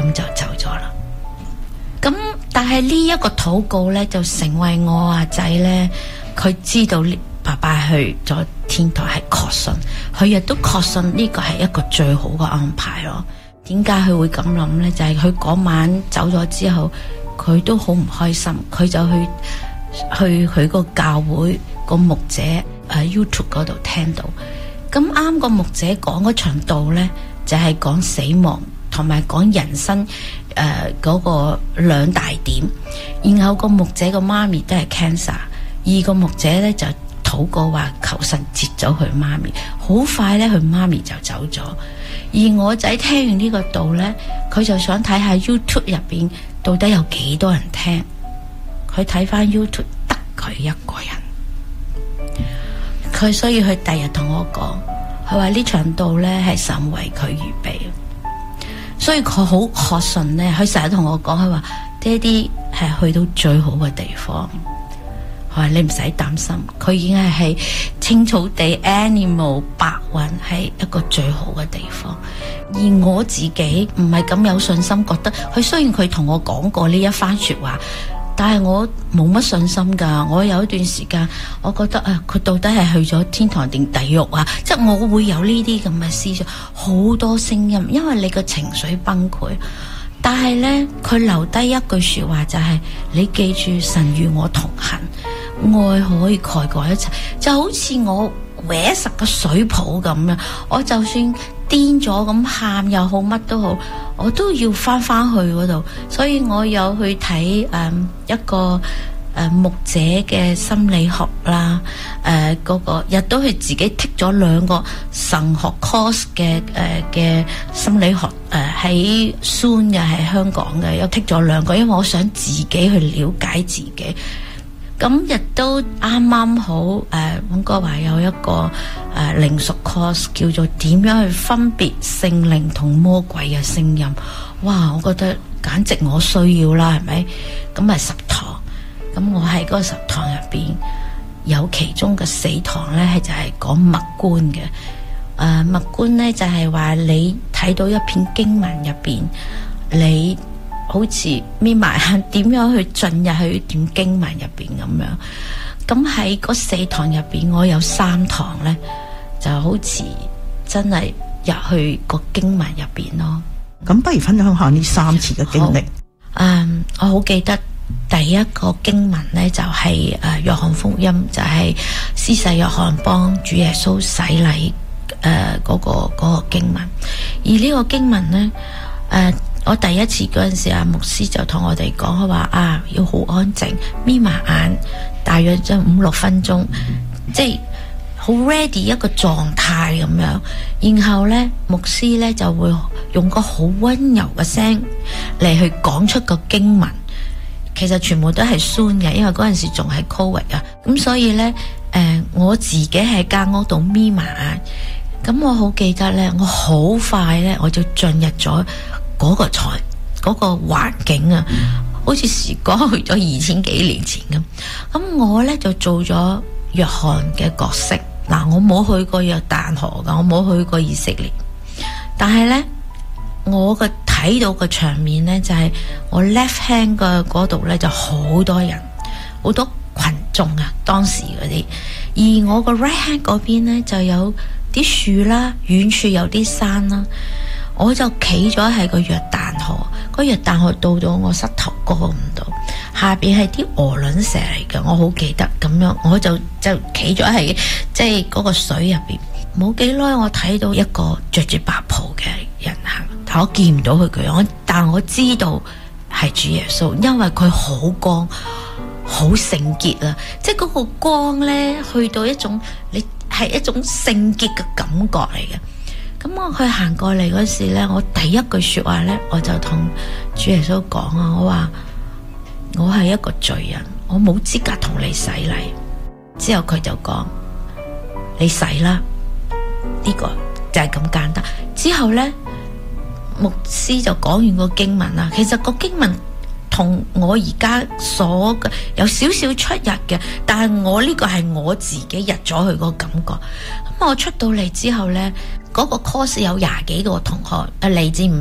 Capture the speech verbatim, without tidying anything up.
咁就走咗啦。咁但係呢一個禱告呢，就成為我阿仔呢，佢知道爸爸去咗天台係確信，佢亦都確信呢個係一個最好嘅安排咯。點解佢會咁諗呢？就係佢嗰晚走咗之後，佢都好唔開心，佢就去去佢個教會個牧者喺 YouTube 嗰度聽到，咁啱個牧者講嗰場道呢，就係、是、講死亡同埋講人生誒嗰、呃那個兩大點，然後個牧者個媽咪都係 cancer， 而個牧者呢就禱告話求神接咗佢媽咪，好快呢，佢媽咪就走咗。而我仔聽完呢個道呢，佢就想睇下 YouTube 入邊到底有幾多人聽，佢睇翻 YouTube 得佢一個人，佢所以佢第日同我講，佢話呢場道呢係神為佢預備，所以佢好確信呢，佢成日同我講，佢話爹哋係去到最好嘅地方。佢話你唔使擔心，佢已經係喺青草地 animal 白雲係一個最好嘅地方。而我自己唔係咁有信心，覺得佢雖然佢同我講過呢一番說話，但係我冇乜信心噶。我有一段時間我覺得啊，佢到底係去咗天堂定地獄啊？即係我會有呢啲咁嘅思想，好多聲音，因為你個情緒崩潰。但係呢，佢留低一句說話就係、是、你記住神與我同行，愛可以蓋過一切，就好似我搲實個水泡咁樣，我就算癲咗咁喊又好，乜都好，我都要翻翻去嗰度。所以我有去睇誒、嗯、一個誒、呃、牧者嘅心理學啦，誒、呃、嗰、那個亦都係自己剔咗兩個神學 course 嘅誒嘅心理學誒喺 Soon 嘅喺香港嘅，有剔咗兩個，因為我想自己去了解自己。咁亦都啱啱好誒，應該話有一個誒靈熟 course 叫做點樣去分別聖靈同魔鬼嘅聲音。哇！我覺得簡直我需要啦，係咪？咁咪十堂，咁我喺嗰個十堂入邊有其中嘅四堂咧，係就係講默觀嘅。誒默觀咧就係話你睇到一篇經文入邊，你好似眯埋眼，點樣去進入去段經文入邊咁樣。咁喺嗰四堂入邊，我有三堂呢，就好似真係入去個經文入邊咯。 咁不如分享下呢三次嘅經歷。 嗯，我好記得第一個經文呢，就係、是、誒、呃、約翰福音，就係施洗約翰幫主耶穌洗禮誒嗰個嗰、那個經文。而呢個經文呢，誒、呃。我第一次嗰陣時，阿牧師就同我哋講，佢話啊，要好安靜，眯埋眼，大約就五六分鐘，即係好 ready 一個狀態咁樣。然後呢，牧師呢就會用個好溫柔嘅聲嚟去講出個經文。其實全部都係 Zoom 嘅，因為嗰陣時仲係 Covid 啊。咁所以呢，誒、呃，我自己喺間屋度眯埋眼。咁我好記得呢，我好快呢，我就進入咗嗰個台嗰個環境啊，好似時光去咗二千幾年前咁。咁我呢就做咗約翰嘅角色。嗱，我冇去過約旦河噶，我冇去過以色列，但係呢，我個睇到個場面呢，就係、是、我 left hand 嘅嗰度呢，就好多人，好多群眾啊，當時嗰啲。而我個 right hand 嗰邊呢，就有啲樹啦，遠處有啲山啦。我就企咗喺個約旦河，個約旦河到到我膝頭哥唔到，下邊係啲鵝卵石嚟嘅，我好記得咁樣，我就就企咗喺即係嗰個水入邊。冇幾耐，我睇到一個着住白袍嘅人行，但我見唔到佢佢，我但我知道係主耶穌，因為佢好光，好聖潔啊！即係嗰個光呢，去到一種你係一種聖潔嘅感覺嚟嘅。咁我佢行過嚟嗰時呢，我第一句說話呢，我就同主耶穌講啊，我話我係一個罪人，我冇資格同你洗禮。之後佢就講，你洗啦，呢個就係咁簡單。之後呢，牧師就講完個經文啦。其實個經文同我而家所嘅有少少出入嘅，但係我呢個係我自己入咗去個感覺。咁我出到嚟之後呢，嗰個 course 有廿幾個同學，誒嚟自唔